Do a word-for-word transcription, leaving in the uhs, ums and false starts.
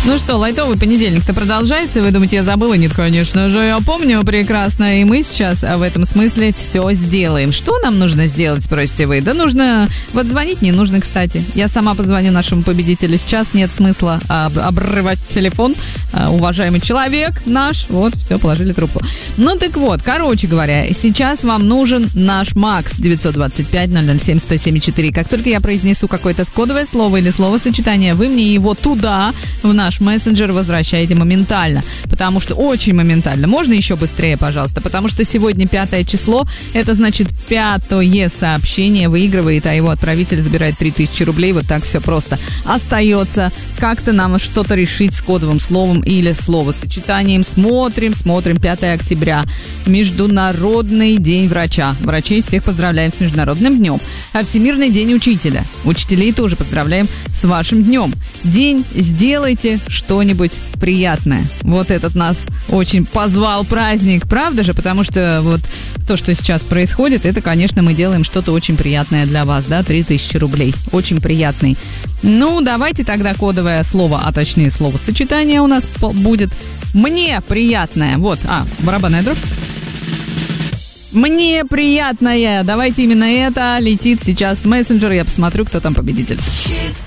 Ну что, лайтовый понедельник-то продолжается, вы думаете, я забыла? Нет, конечно же, я помню прекрасно, и мы сейчас в этом смысле все сделаем. Что нам нужно сделать, спросите вы? Да нужно, вот звонить не нужно, кстати. Я сама позвоню нашему победителю сейчас, нет смысла об- обрывать телефон. А, уважаемый человек наш, вот, все, положили трубку. Ну так вот, короче говоря, сейчас вам нужен наш Макс девятьсот двадцать пять ноль ноль семь сто семь четыре. Как только я произнесу какое-то кодовое слово или словосочетание, вы мне его туда, в наш мессенджер, возвращаете моментально, потому что очень моментально. Можно еще быстрее, пожалуйста, потому что сегодня пятое число, это значит пятое сообщение выигрывает, а его отправитель забирает три тысячи рублей. Вот так все просто. Остается как-то нам что-то решить с кодовым словом или словосочетанием. Смотрим, смотрим. пятое октября. Международный день врача. Врачей всех поздравляем с Международным днем. А Всемирный день учителя. Учителей тоже поздравляем с вашим днем. День «Сделайте что-нибудь приятное». Вот этот нас очень позвал праздник, правда же? Потому что вот то, что сейчас происходит, это, конечно, мы делаем что-то очень приятное для вас, да, три тысячи рублей. Очень приятный. Ну, давайте тогда кодовое слово, а точнее словосочетание у нас будет «мне приятное». Вот, а, барабанная дробь. Мне приятное. Давайте именно это летит сейчас в мессенджер. Я посмотрю, кто там победитель. Хит